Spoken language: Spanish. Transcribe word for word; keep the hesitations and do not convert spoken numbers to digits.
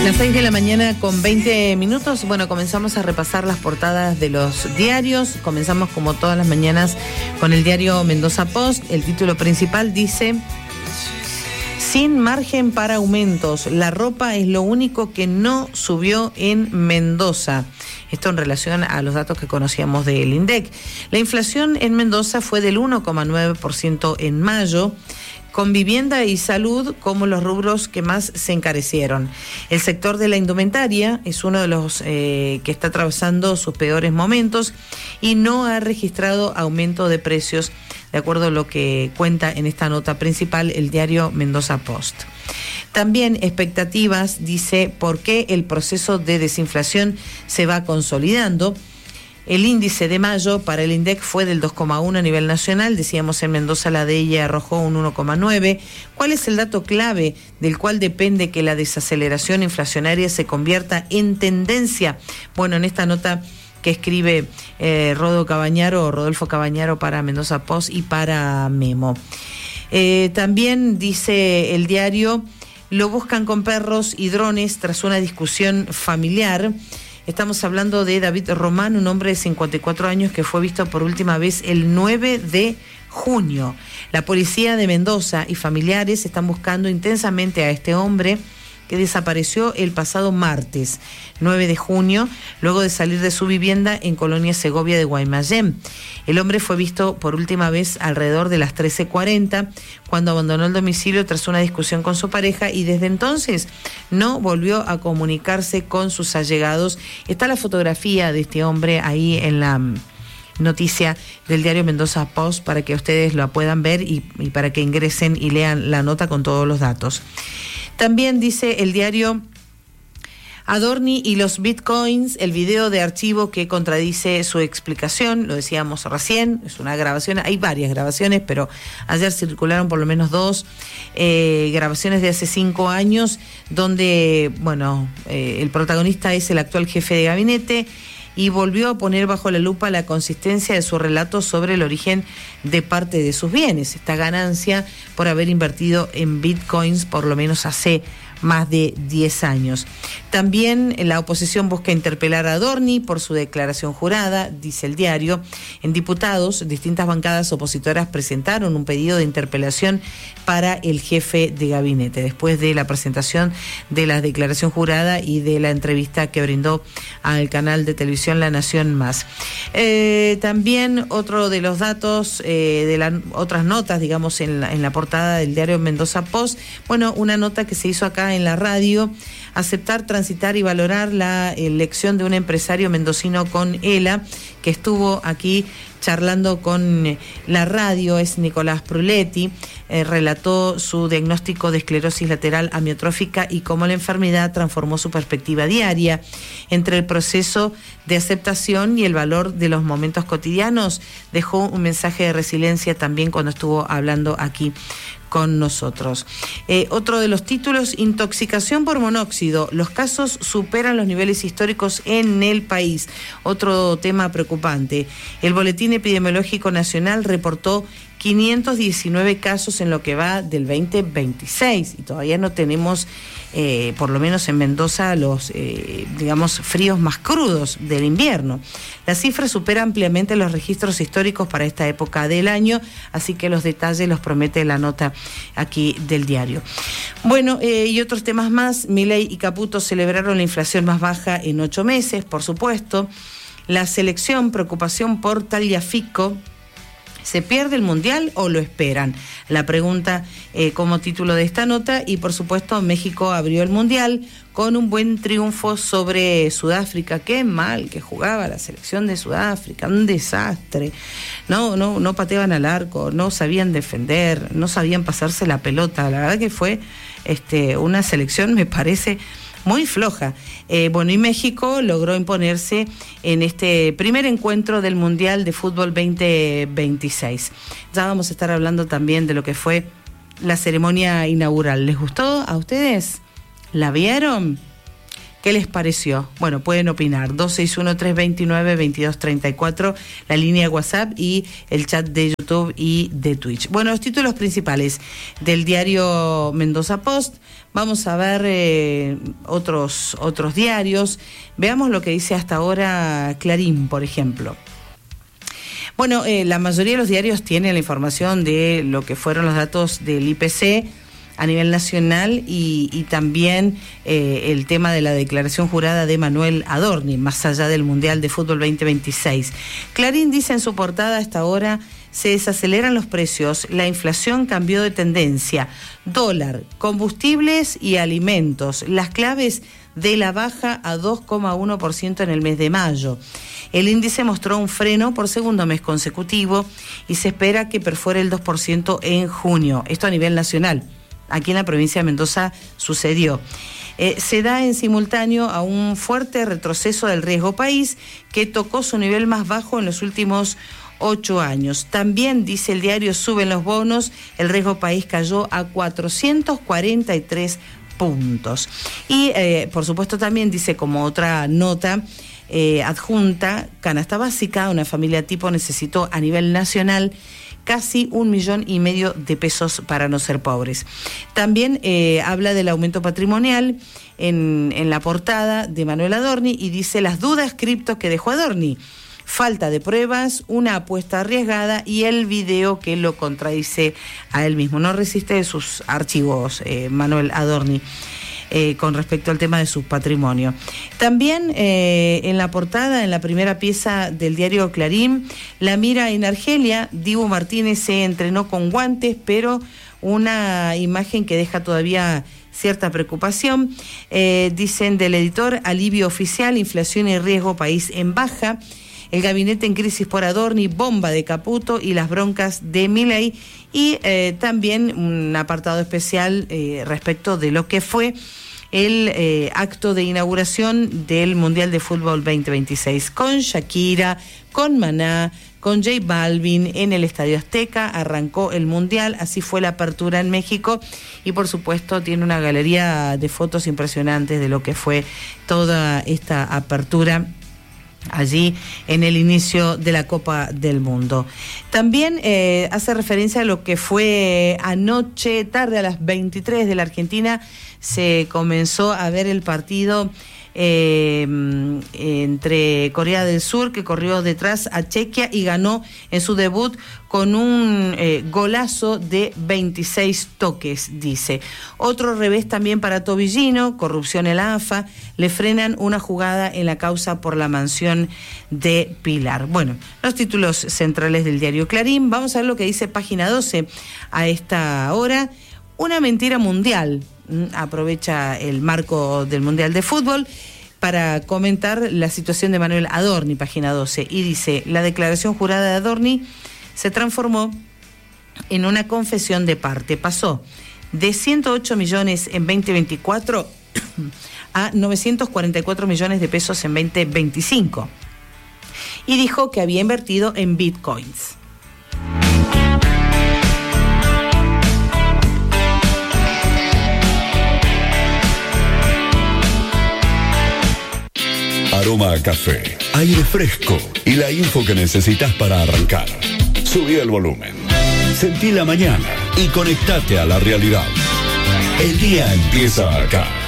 Las seis de la mañana con veinte minutos. Bueno, comenzamos a repasar las portadas de los diarios. Comenzamos como todas las mañanas con el diario Mendoza Post. El título principal dice: sin margen para aumentos, la ropa es lo único que no subió en Mendoza. Esto en relación a los datos que conocíamos del INDEC. La inflación en Mendoza fue del uno coma nueve por ciento en mayo, con vivienda y salud como los rubros que más se encarecieron. El sector de la indumentaria es uno de los eh, que está atravesando sus peores momentos y no ha registrado aumento de precios, de acuerdo a lo que cuenta en esta nota principal el diario Mendoza Post. También expectativas, dice, por qué el proceso de desinflación se va consolidando. El índice de mayo para el INDEC fue del dos coma uno a nivel nacional. Decíamos, en Mendoza la de ella arrojó un uno coma nueve. ¿Cuál es el dato clave del cual depende que la desaceleración inflacionaria se convierta en tendencia? Bueno, en esta nota que escribe eh, Rodo Cabañaro, Rodolfo Cabañaro para Mendoza Post y para Memo. Eh, también dice el diario: lo buscan con perros y drones tras una discusión familiar. Estamos hablando de David Román, un hombre de cincuenta y cuatro años que fue visto por última vez el nueve de junio. La policía de Mendoza y familiares están buscando intensamente a este hombre que desapareció el pasado martes, nueve de junio, luego de salir de su vivienda en Colonia Segovia de Guaymallén. El hombre fue visto por última vez alrededor de las trece cuarenta, cuando abandonó el domicilio tras una discusión con su pareja, y desde entonces no volvió a comunicarse con sus allegados. Está la fotografía de este hombre ahí en la noticia del diario Mendoza Post para que ustedes la puedan ver y, y para que ingresen y lean la nota con todos los datos. También dice el diario: Adorni y los bitcoins, el video de archivo que contradice su explicación. Lo decíamos recién, es una grabación, hay varias grabaciones, pero ayer circularon por lo menos dos eh, grabaciones de hace cinco años, donde, bueno, eh, el protagonista es el actual jefe de gabinete, y volvió a poner bajo la lupa la consistencia de su relato sobre el origen de parte de sus bienes, esta ganancia por haber invertido en bitcoins por lo menos hace más de diez años. También la oposición busca interpelar a Adorni por su declaración jurada, dice el diario. En diputados, distintas bancadas opositoras presentaron un pedido de interpelación para el jefe de gabinete, después de la presentación de la declaración jurada y de la entrevista que brindó al canal de televisión La Nación Más. Eh, también otro de los datos, eh, de las otras notas, digamos, en la, en la portada del diario Mendoza Post, bueno, una nota que se hizo acá en la radio: aceptar, transitar y valorar la elección de un empresario mendocino con ELA, que estuvo aquí charlando con la radio. Es Nicolás Pruletti, eh, relató su diagnóstico de esclerosis lateral amiotrófica y cómo la enfermedad transformó su perspectiva diaria. Entre el proceso de aceptación y el valor de los momentos cotidianos, dejó un mensaje de resiliencia también cuando estuvo hablando aquí con nosotros. Eh, otro de los títulos: intoxicación por monóxido, los casos superan los niveles históricos en el país. Otro tema preocupante: el Boletín Epidemiológico Nacional reportó quinientos diecinueve casos en lo que va del veinte veintiséis, y todavía no tenemos, eh, por lo menos en Mendoza, los, eh, digamos, fríos más crudos del invierno. La cifra supera ampliamente los registros históricos para esta época del año, así que los detalles los promete la nota aquí del diario. Bueno, eh, y otros temas más: Milei y Caputo celebraron la inflación más baja en ocho meses, por supuesto. La selección, preocupación por Tagliafico. ¿Se pierde el Mundial o lo esperan? La pregunta eh, como título de esta nota. Y por supuesto, México abrió el Mundial con un buen triunfo sobre Sudáfrica. Qué mal que jugaba la selección de Sudáfrica, un desastre. No, no, no pateaban al arco, no sabían defender, no sabían pasarse la pelota. La verdad que fue este, una selección, me parece, muy floja. Eh, bueno, y México logró imponerse en este primer encuentro del Mundial de Fútbol veinte veintiséis. Ya vamos a estar hablando también de lo que fue la ceremonia inaugural. ¿Les gustó a ustedes? ¿La vieron? ¿Qué les pareció? Bueno, pueden opinar. dos seis uno, tres dos nueve, dos dos tres cuatro, la línea de WhatsApp y el chat de YouTube y de Twitch. Bueno, los títulos principales del diario Mendoza Post. Vamos a ver eh, otros, otros diarios. Veamos lo que dice hasta ahora Clarín, por ejemplo. Bueno, eh, la mayoría de los diarios tienen la información de lo que fueron los datos del I P C a nivel nacional y, y también eh, el tema de la declaración jurada de Manuel Adorni, más allá del Mundial de Fútbol veinte veintiséis. Clarín dice en su portada hasta ahora: se desaceleran los precios, la inflación cambió de tendencia, dólar, combustibles y alimentos, las claves de la baja a dos coma uno por ciento en el mes de mayo. El índice mostró un freno por segundo mes consecutivo y se espera que perfore el dos por ciento en junio. Esto a nivel nacional. Aquí en la provincia de Mendoza sucedió. Eh, se da en simultáneo a un fuerte retroceso del riesgo país que tocó su nivel más bajo en los últimos ocho años. También, dice el diario, suben los bonos, el riesgo país cayó a cuatrocientos cuarenta y tres puntos. Y, eh, por supuesto, también dice como otra nota eh, adjunta, canasta básica, una familia tipo necesitó a nivel nacional casi un millón y medio de pesos para no ser pobres. También eh, habla del aumento patrimonial en, en la portada de Manuel Adorni y dice las dudas cripto que dejó Adorni. Falta de pruebas, una apuesta arriesgada y el video que lo contradice a él mismo. No resiste de sus archivos, eh, Manuel Adorni. Eh, con respecto al tema de su patrimonio. También eh, en la portada, en la primera pieza del diario Clarín, la mira en Argelia, Dibu Martínez se entrenó con guantes, pero una imagen que deja todavía cierta preocupación. Eh, dicen del editor, alivio oficial, inflación y riesgo país en baja. El gabinete en crisis por Adorni, bomba de Caputo y las broncas de Milei. Y eh, también un apartado especial eh, respecto de lo que fue el eh, acto de inauguración del Mundial de Fútbol veinte veintiséis con Shakira, con Maná, con J Balvin en el Estadio Azteca. Arrancó el Mundial, así fue la apertura en México y por supuesto tiene una galería de fotos impresionantes de lo que fue toda esta apertura allí en el inicio de la Copa del Mundo. También eh, hace referencia a lo que fue anoche, tarde a las veintitrés de la Argentina, se comenzó a ver el partido eh, entre Corea del Sur, que corrió detrás a Chequia y ganó en su debut con un eh, golazo de veintiséis toques, dice. Otro revés también para Tobillino, corrupción en la A F A, le frenan una jugada en la causa por la mansión de Pilar. Bueno, los títulos centrales del diario Clarín. Vamos a ver lo que dice Página doce a esta hora. Una mentira mundial. Aprovecha el marco del Mundial de Fútbol para comentar la situación de Manuel Adorni, Página doce, y dice: la declaración jurada de Adorni se transformó en una confesión de parte. Pasó de ciento ocho millones en veinte veinticuatro a novecientos cuarenta y cuatro millones de pesos en veinte veinticinco. Y dijo que había invertido en bitcoins. Aroma a café, aire fresco y la info que necesitas para arrancar. Subí el volumen, sentí la mañana y conectate a la realidad. El día empieza acá.